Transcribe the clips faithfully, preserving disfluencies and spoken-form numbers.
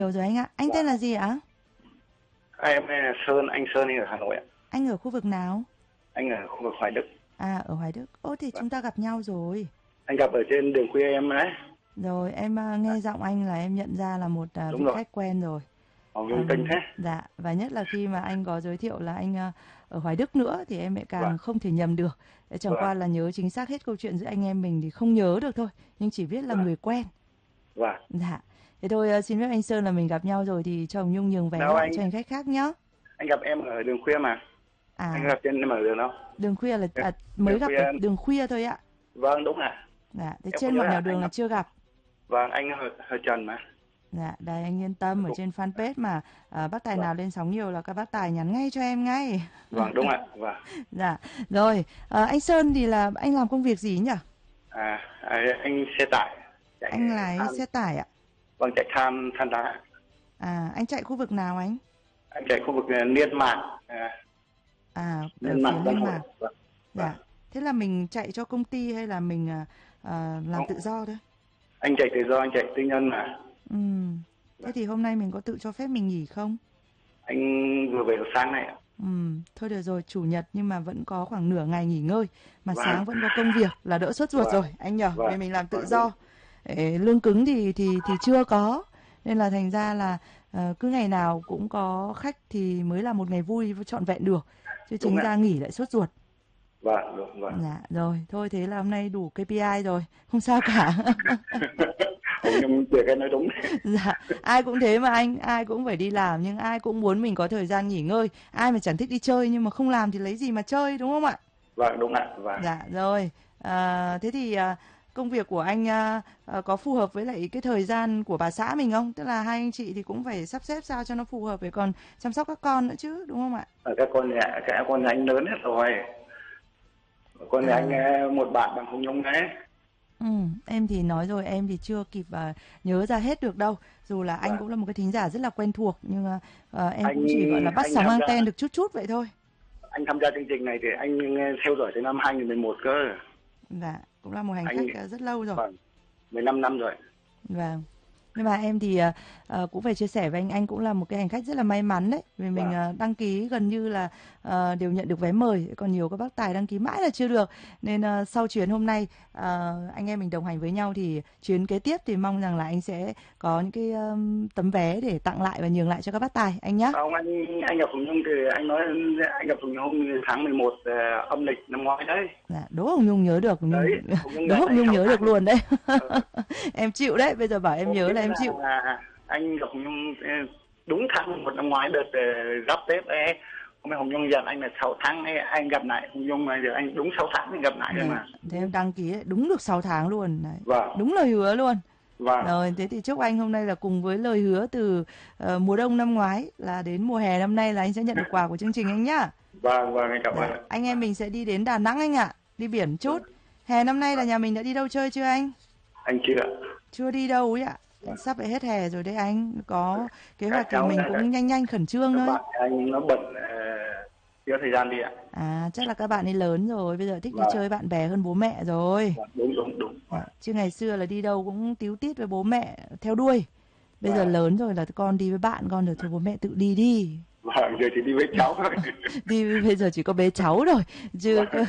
Hiểu rồi anh ạ. Anh tên là gì ạ? Em đây là Sơn, anh Sơn anh ở Hà Nội ạ. Anh ở khu vực nào? Anh ở khu vực Hoài Đức. À, ở Hoài Đức. Ô thì chúng ta gặp nhau rồi. Anh gặp ở trên đường khuya em đấy. Rồi, em uh, nghe giọng anh là em nhận ra là một uh, vị rồi. khách quen rồi. Hồng Nhung kênh thế. Dạ, và nhất là khi mà anh có giới thiệu là anh uh, ở Hoài Đức nữa thì em lại càng vâng. không thể nhầm được. Chẳng vâng. qua là nhớ chính xác hết câu chuyện giữa anh em mình thì không nhớ được thôi, nhưng chỉ biết là vâng. người quen. Vâng. Dạ. Thế thôi uh, xin phép anh Sơn là mình gặp nhau rồi thì cho Hồng Nhung nhường vé lại anh... cho anh khách khác nhé. Anh gặp em ở đường khuya mà. À. Anh gặp trên em ở đường đâu? Đường khuya là à, mới đường gặp khuya... đường khuya thôi ạ. Vâng, đúng ạ. Dạ, thế em trên mọi nẻo đường là gặp... chưa gặp. Vâng, anh ở, ở Trần mà. Dạ, đây anh yên tâm, ở trên fanpage mà à, bác Tài vâng. nào lên sóng nhiều là các bác Tài nhắn ngay cho em ngay. Vâng, đúng ạ. Vâng. Dạ, rồi, à, anh Sơn thì là anh làm công việc gì nhỉ? À, anh xe tải. Chạy anh lái than... xe tải ạ? Vâng, chạy than, than đá. À, anh chạy khu vực nào anh? Anh chạy khu vực Niên Mạc. À, à ở phía Niên Mạc. Vâng. Dạ, thế là mình chạy cho công ty hay là mình à, à, làm Không. tự do thôi? Anh chạy tự do, anh chạy tư nhân mà. Ừ. Thế thì hôm nay mình có tự cho phép mình nghỉ không? Anh vừa về sáng nay ạ. Ừ. Thôi được rồi, chủ nhật nhưng mà vẫn có khoảng nửa ngày nghỉ ngơi. Mà vâng. sáng vẫn có công việc là đỡ sốt ruột vâng. rồi anh nhở. Vâng. Vì mình làm tự vâng. do. Để lương cứng thì thì thì chưa có. Nên là thành ra là uh, cứ ngày nào cũng có khách thì mới là một ngày vui trọn vẹn được. Chứ chính ra nghỉ lại sốt ruột. Vâng, đúng, vâng. Dạ, rồi, thôi thế là hôm nay đủ ca pê i rồi, không sao cả. Nhưng việc em nói đúng. Dạ, ai cũng thế mà anh, ai cũng phải đi làm nhưng ai cũng muốn mình có thời gian nghỉ ngơi. Ai mà chẳng thích đi chơi nhưng mà không làm thì lấy gì mà chơi, đúng không ạ? Vâng, đúng ạ. Vâng. Dạ, rồi, à, thế thì à, công việc của anh à, à, có phù hợp với lại cái thời gian của bà xã mình không? Tức là hai anh chị thì cũng phải sắp xếp sao cho nó phù hợp để còn chăm sóc các con nữa chứ, đúng không ạ? À, các con nhà, cả con nhà anh lớn hết rồi. Con nhà à. anh một bạn bằng Hồng Nhung đấy. Ừ, em thì nói rồi, em thì chưa kịp uh, nhớ ra hết được đâu. Dù là anh à. cũng là một cái thính giả rất là quen thuộc nhưng uh, em anh, cũng chỉ gọi là bắt sóng anten ra... được chút chút vậy thôi. Anh tham gia chương trình này thì anh theo dõi từ năm hai nghìn mười một cơ. Dạ, cũng là một hành anh... khách rất lâu rồi. Vâng, mười lăm năm rồi. Vâng. Nhưng mà em thì uh, uh, cũng phải chia sẻ với anh, anh cũng là một cái hành khách rất là may mắn đấy. Vì mình uh, đăng ký gần như là uh, đều nhận được vé mời. Còn nhiều các bác tài đăng ký mãi là chưa được. Nên uh, sau chuyến hôm nay uh, anh em mình đồng hành với nhau thì chuyến kế tiếp thì mong rằng là anh sẽ có những cái um, tấm vé để tặng lại và nhường lại cho các bác tài anh nhé. Không, anh anh gặp Hồng Nhung thì anh nói anh gặp Hồng Nhung tháng mười một uh, âm lịch năm ngoái đấy. Dạ, đố Hồng Nhung nhớ được. Đấy, Hồng Nhung đố Hồng Nhung nhớ tháng. được luôn đấy. Em chịu đấy, bây giờ bảo em nhớ là em chịu. À, anh gặp Hồng Nhung đúng tháng một năm ngoái đợt giáp Tết ấy, hôm nay Hồng Nhung dặn anh là sáu tháng ấy, anh gặp lại Hồng Nhung này giờ anh đúng sáu tháng anh gặp lại rồi mà. Thế em đăng ký ấy, đúng được sáu tháng luôn đấy. Vâng. Đúng lời hứa luôn. Vâng. Rồi thế thì chúc anh hôm nay là cùng với lời hứa từ uh, mùa đông năm ngoái là đến mùa hè năm nay là anh sẽ nhận được quà của chương trình anh nhá. Vâng, vâng, anh cảm ơn. Anh em mình sẽ đi đến Đà Nẵng anh ạ, à. Đi biển chút. Vâng. Hè năm nay là nhà mình đã đi đâu chơi chưa anh? Anh chưa. Chưa đi đâu ấy ạ. Vâng. Sắp lại hết hè rồi đấy anh, có kế hoạch thì mình cũng nhanh nhanh khẩn trương thôi. Bạn anh nó bận chưa uh, thời gian đi ạ. À, chắc là các bạn ấy lớn rồi, bây giờ thích vâng. đi chơi bạn bè hơn bố mẹ rồi. Vâng, đúng đúng đúng. À, chứ ngày xưa là đi đâu cũng tíu tít với bố mẹ theo đuôi. Bây vâng. giờ lớn rồi là con đi với bạn, con rồi thôi bố mẹ tự đi đi. Vâng, giờ thì đi với cháu thôi. Đi bây giờ chỉ có bế cháu rồi, chứ vâng.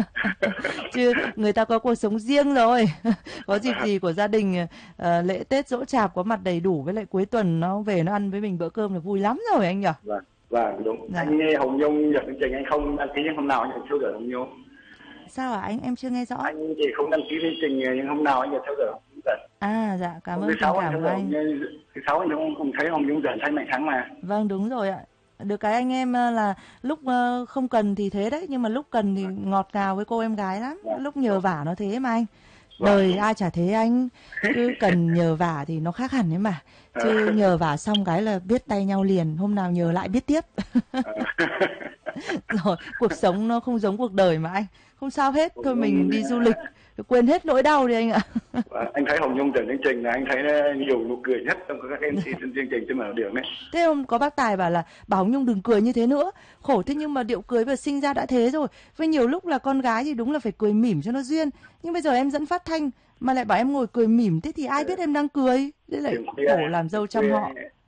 chứ người ta có cuộc sống riêng rồi. Có dịp gì của gia đình uh, lễ Tết giỗ chạp có mặt đầy đủ với lại cuối tuần nó về nó ăn với mình bữa cơm là vui lắm rồi anh nhỉ? Vâng, vâng đúng. Dạ. Anh nghe Hồng Nhung nhận chương trình anh không đăng ký nhưng hôm nào anh nhận theo dõi Hồng Nhung. Sao ạ? À? Anh em chưa nghe rõ. Anh chỉ không đăng ký chương trình nhưng hôm nào anh nhận theo dõi Hồng Nhung dần. À dạ, cảm ơn tình cảm của anh. Thứ sáu anh không không thấy Hồng Nhung dần thay Mạnh Thắng mà. Vâng đúng rồi ạ. Được cái anh em là lúc không cần thì thế đấy, nhưng mà lúc cần thì ngọt ngào với cô em gái lắm. Vâng. Lúc nhờ vả nó thế mà anh. Vâng. Đời ai chả thế anh. Cứ cần nhờ vả thì nó khác hẳn đấy mà. Chứ nhờ vả xong cái là biết tay nhau liền, hôm nào nhờ lại biết tiếp. Rồi, cuộc sống nó không giống cuộc đời mà anh. Không sao hết, thôi mình đi du lịch, quên hết nỗi đau đi anh ạ. Anh thấy Hồng Nhung trên chương trình là anh thấy nhiều nụ cười nhất trong các em xê trên chương trình trên mở đường đấy. Thế hôm có bác Tài bảo là bảo Hồng Nhung đừng cười như thế nữa. Khổ thế nhưng mà điệu cười vừa sinh ra đã thế rồi. Với nhiều lúc là con gái thì đúng là phải cười mỉm cho nó duyên. Nhưng bây giờ em dẫn phát thanh mà lại bảo em ngồi cười mỉm, thế thì ai biết em đang cười, thế lại Đêm khuya khổ làm dâu chăm khuya họ.